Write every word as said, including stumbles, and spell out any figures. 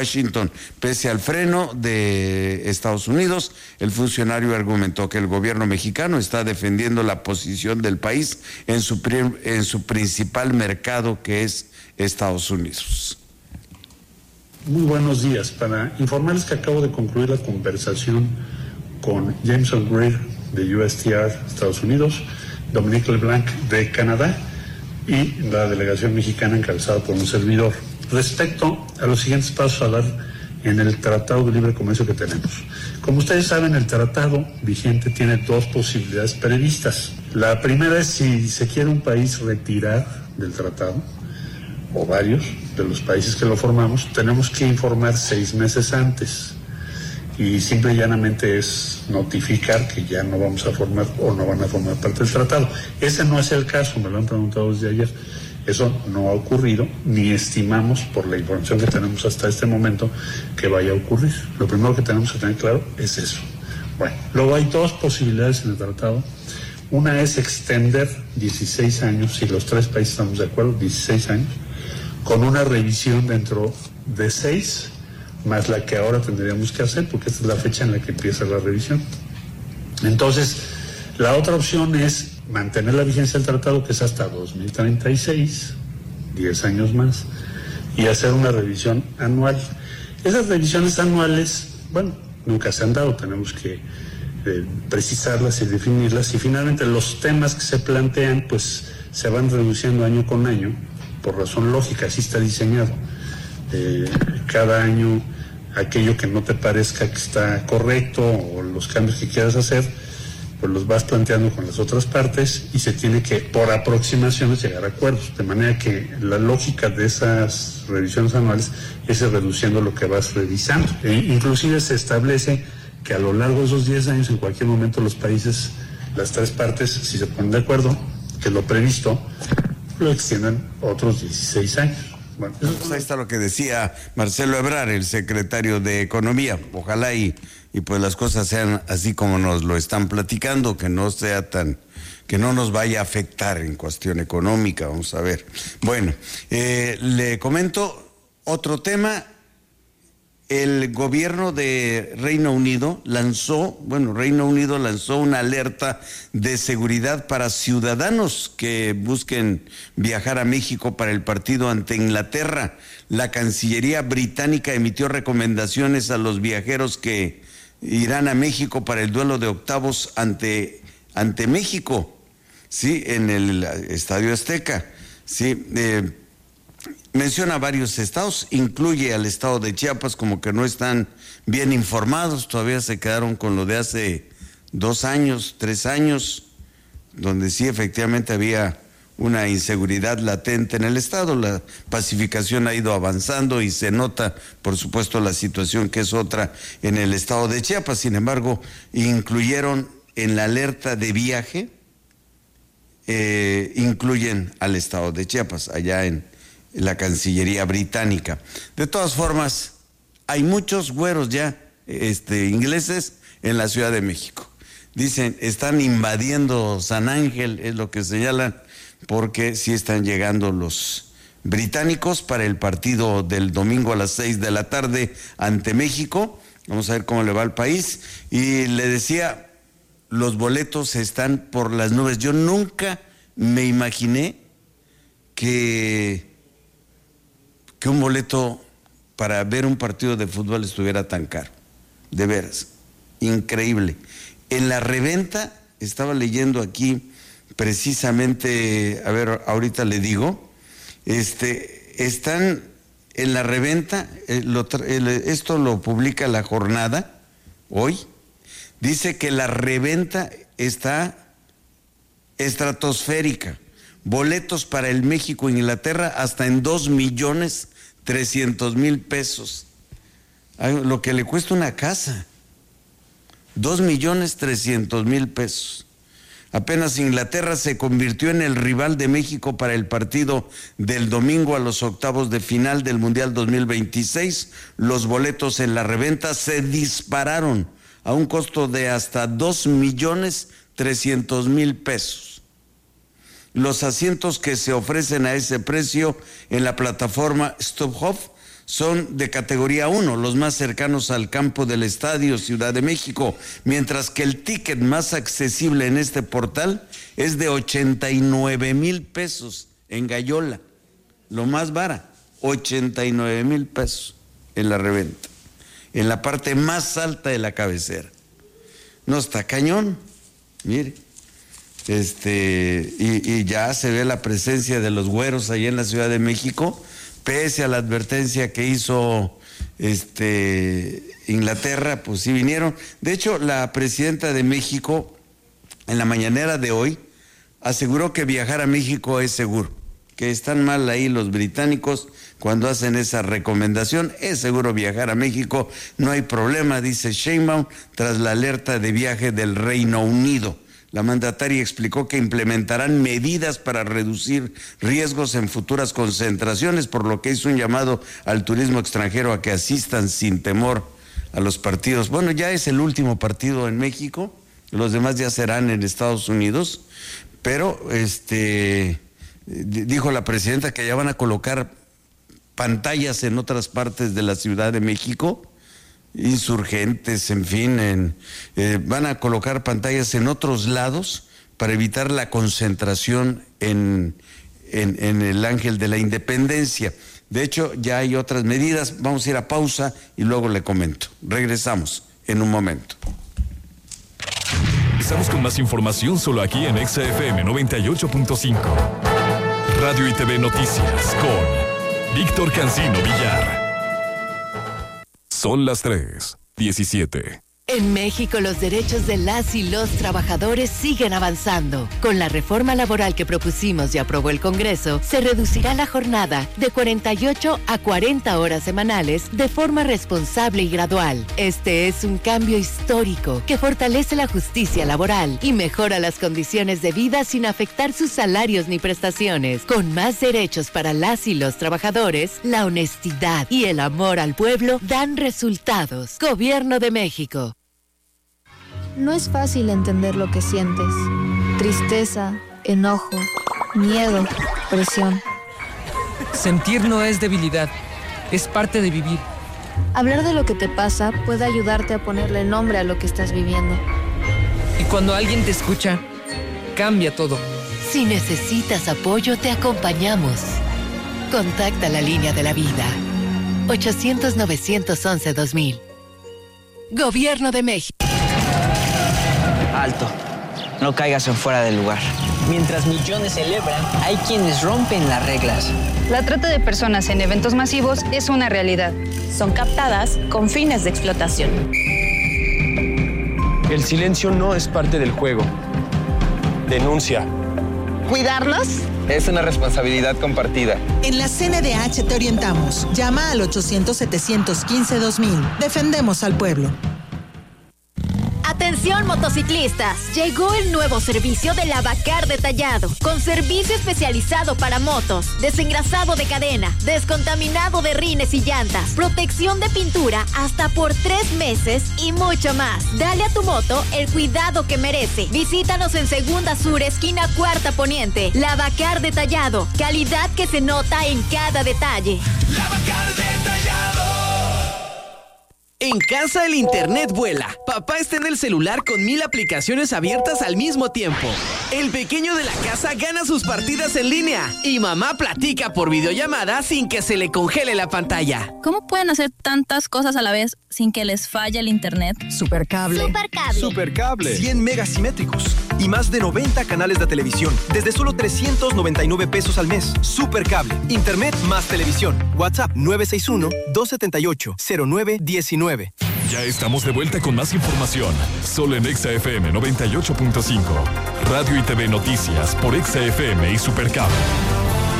Washington. Pese al freno de Estados Unidos, el funcionario argumentó que el gobierno mexicano está defendiendo la posición del país en su, en su principal mercado, que es Estados Unidos. Muy buenos días. Para informarles que acabo de concluir la conversación con Jameson Greer de U S T R Estados Unidos, Dominique LeBlanc de Canadá y la delegación mexicana encabezada por un servidor, respecto a los siguientes pasos a dar en el Tratado de Libre Comercio que tenemos. Como ustedes saben, el tratado vigente tiene dos posibilidades previstas. La primera es si se quiere un país retirar del tratado, o varios de los países que lo formamos, tenemos que informar seis meses antes. Y simple y llanamente es notificar que ya no vamos a formar o no van a formar parte del tratado. Ese no es el caso, me lo han preguntado desde ayer. Eso no ha ocurrido, ni estimamos, por la información que tenemos hasta este momento, que vaya a ocurrir. Lo primero que tenemos que tener claro es eso. Bueno, luego hay dos posibilidades en el tratado. Una es extender dieciséis años, si los tres países estamos de acuerdo, dieciséis años, con una revisión dentro de seis, más la que ahora tendríamos que hacer, porque esta es la fecha en la que empieza la revisión. Entonces, la otra opción es mantener la vigencia del tratado, que es hasta dos mil treinta y seis, diez años más, y hacer una revisión anual. Esas revisiones anuales, bueno, nunca se han dado, tenemos que eh, precisarlas y definirlas, y finalmente los temas que se plantean, pues se van reduciendo año con año, por razón lógica, así está diseñado. Eh, cada año aquello que no te parezca que está correcto o los cambios que quieras hacer, pues los vas planteando con las otras partes y se tiene que, por aproximaciones, llegar a acuerdos, de manera que la lógica de esas revisiones anuales es ir reduciendo lo que vas revisando. E inclusive se establece que a lo largo de esos diez años, en cualquier momento, los países, las tres partes, si se ponen de acuerdo, que lo previsto, lo extiendan otros dieciséis años. Bueno, pues ahí está lo que decía Marcelo Ebrard, el secretario de Economía. Ojalá y, y pues las cosas sean así como nos lo están platicando, que no sea tan, que no nos vaya a afectar en cuestión económica, vamos a ver. Bueno, eh, le comento otro tema. El gobierno de Reino Unido lanzó, bueno, Reino Unido lanzó una alerta de seguridad para ciudadanos que busquen viajar a México para el partido ante Inglaterra. La Cancillería británica emitió recomendaciones a los viajeros que irán a México para el duelo de octavos ante, ante México, sí, en el Estadio Azteca, sí, eh, menciona varios estados, incluye al estado de Chiapas, como que no están bien informados, todavía se quedaron con lo de hace dos años, tres años, donde sí efectivamente había una inseguridad latente en el estado. La pacificación ha ido avanzando y se nota, por supuesto, la situación que es otra en el estado de Chiapas. Sin embargo, incluyeron en la alerta de viaje, eh, incluyen al estado de Chiapas, allá en la Cancillería británica. De todas formas, hay muchos güeros ya, este, ingleses, en la Ciudad de México. Dicen, están invadiendo San Ángel, es lo que señalan, porque sí están llegando los británicos para el partido del domingo a las seis de la tarde ante México. Vamos a ver cómo le va al país. Y le decía, los boletos están por las nubes. Yo nunca me imaginé que que un boleto para ver un partido de fútbol estuviera tan caro. De veras, increíble. En la reventa, estaba leyendo aquí precisamente, a ver, ahorita le digo, este, están en la reventa, eh, lo, el, esto lo publica La Jornada, hoy, dice que la reventa está estratosférica. Boletos para el México-Inglaterra hasta en dos millones trescientos mil pesos. Lo que le cuesta una casa. Dos millones trescientos mil pesos. Apenas Inglaterra se convirtió en el rival de México para el partido del domingo a los octavos de final del Mundial dos mil veintiséis. Los boletos en la reventa se dispararon a un costo de hasta dos millones trescientos mil pesos. Los asientos que se ofrecen a ese precio en la plataforma StubHub son de categoría uno, los más cercanos al campo del Estadio Ciudad de México, mientras que el ticket más accesible en este portal es de ochenta y nueve mil pesos en Gallola, lo más barato, ochenta y nueve mil pesos en la reventa, en la parte más alta de la cabecera. No, está cañón, mire, este, y, y ya se ve la presencia de los güeros ahí en la Ciudad de México, pese a la advertencia que hizo este Inglaterra, pues sí vinieron. De hecho, la presidenta de México, en la mañanera de hoy, aseguró que viajar a México es seguro, que están mal ahí los británicos cuando hacen esa recomendación. Es seguro viajar a México, no hay problema, dice Sheinbaum, tras la alerta de viaje del Reino Unido. La mandataria explicó que implementarán medidas para reducir riesgos en futuras concentraciones, por lo que hizo un llamado al turismo extranjero a que asistan sin temor a los partidos. Bueno, ya es el último partido en México, los demás ya serán en Estados Unidos, pero este dijo la presidenta que ya van a colocar pantallas en otras partes de la Ciudad de México, Insurgentes, en fin, en, eh, van a colocar pantallas en otros lados para evitar la concentración en, en, en el Ángel de la Independencia. De hecho, ya hay otras medidas. Vamos a ir a pausa y luego le comento. Regresamos en un momento. Estamos con más información solo aquí en Exa F M noventa y ocho punto cinco. Radio y T V Noticias con Víctor Cancino Villar. Son las tres diecisiete. En México, los derechos de las y los trabajadores siguen avanzando. Con la reforma laboral que propusimos y aprobó el Congreso, se reducirá la jornada de cuarenta y ocho a cuarenta horas semanales de forma responsable y gradual. Este es un cambio histórico que fortalece la justicia laboral y mejora las condiciones de vida sin afectar sus salarios ni prestaciones. Con más derechos para las y los trabajadores, la honestidad y el amor al pueblo dan resultados. Gobierno de México. No es fácil entender lo que sientes. Tristeza, enojo, miedo, presión. Sentir no es debilidad, es parte de vivir. Hablar de lo que te pasa puede ayudarte a ponerle nombre a lo que estás viviendo. Y cuando alguien te escucha, cambia todo. Si necesitas apoyo, te acompañamos. Contacta la línea de la vida. ochocientos, novecientos once, dos mil. Gobierno de México. Alto, no caigas en fuera del lugar. Mientras millones celebran, hay quienes rompen las reglas. La trata de personas en eventos masivos es una realidad. Son captadas con fines de explotación. El silencio no es parte del juego. Denuncia. ¿Cuidarlos? Es una responsabilidad compartida. En la C N D H te orientamos. Llama al ochocientos, setecientos quince, dos mil. Defendemos al pueblo. Atención motociclistas, llegó el nuevo servicio de Lavacar Detallado, con servicio especializado para motos, desengrasado de cadena, descontaminado de rines y llantas, protección de pintura hasta por tres meses y mucho más. Dale a tu moto el cuidado que merece. Visítanos en Segunda Sur, esquina Cuarta Poniente. Lavacar Detallado, calidad que se nota en cada detalle. Lavacar Detallado. En casa el internet vuela. Papá está en el celular con mil aplicaciones abiertas al mismo tiempo. El pequeño de la casa gana sus partidas en línea. Y mamá platica por videollamada sin que se le congele la pantalla. ¿Cómo pueden hacer tantas cosas a la vez sin que les falle el internet? Supercable. Supercable. Supercable. cien megas simétricos y más de noventa canales de televisión desde solo trescientos noventa y nueve pesos al mes. Supercable. Internet más televisión. WhatsApp nueve seis uno, dos siete ocho, cero nueve uno nueve. Ya estamos de vuelta con más información, solo en Exa F M noventa y ocho punto cinco. Radio y T V Noticias por Exa F M y Supercable.